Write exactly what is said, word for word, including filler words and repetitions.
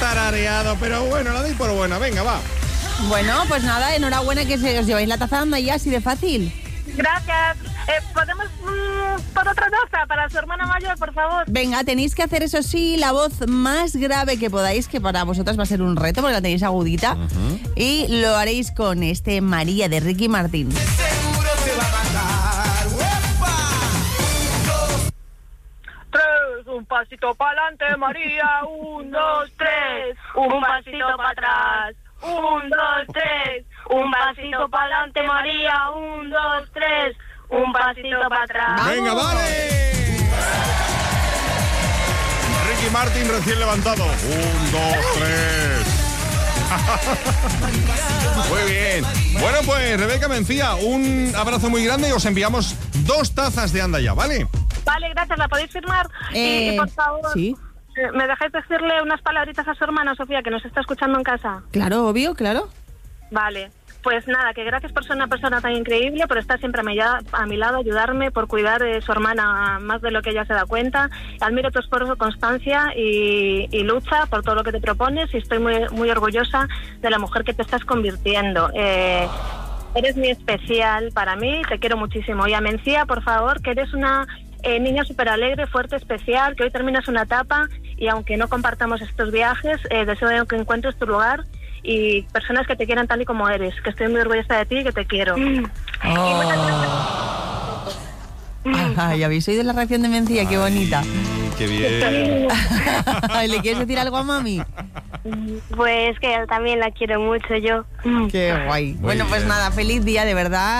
tarareado, pero bueno, la doy por buena. Venga, va. Bueno, pues nada, enhorabuena que se os lleváis la taza de Anda Ya, así de fácil. Gracias. Eh, ¿Podemos mmm, por otra taza para su hermana mayor, por favor? Venga, tenéis que hacer, eso sí, la voz más grave que podáis, que para vosotras va a ser un reto porque la tenéis agudita. Uh-huh. Y lo haréis con este María de Ricky Martin. Seguro te va a matar. ¡Uepa! Dos, tres, un pasito para adelante, María. Un, dos, tres. Un pasito para atrás. Un, dos, tres. Un pasito para adelante, María. Un, dos, tres. Un pasito para atrás. ¡Venga, vale! Ricky Martin recién levantado. Un, dos, tres. Muy bien. Bueno, pues Rebeca Mencía, un abrazo muy grande y os enviamos dos tazas de Anda Ya, ¿vale? Vale, gracias. ¿La podéis firmar? Eh, y, y por favor, sí. ¿me dejáis decirle unas palabritas a su hermana, Sofía, que nos está escuchando en casa? Claro, obvio, claro. Vale. Pues nada, que gracias por ser una persona tan increíble, por estar siempre a mi, a mi lado, ayudarme, por cuidar de su hermana más de lo que ella se da cuenta. Admiro tu esfuerzo, constancia y, y lucha por todo lo que te propones y estoy muy, muy orgullosa de la mujer que te estás convirtiendo. Eh, eres muy especial para mí, te quiero muchísimo. Y a Mencía, por favor, que eres una eh, niña súper alegre, fuerte, especial, que hoy terminas una etapa y aunque no compartamos estos viajes, eh, deseo que encuentres tu lugar y personas que te quieran tal y como eres, que estoy muy orgullosa de ti y que te quiero. Mm. Oh. Ay, ¿habéis oído la reacción de Mencía? Qué bonita. Ay, qué bien. ¿Le quieres decir algo a mami? Pues que también la quiero mucho yo. Qué guay. Muy bueno, pues bien. nada, feliz día, de verdad.